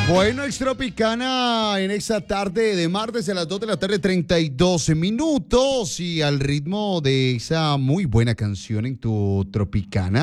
Bueno, ex Tropicana en esta tarde de martes a las 2 de la tarde, 32 minutos. Y al ritmo de esa muy buena canción en tu Tropicana.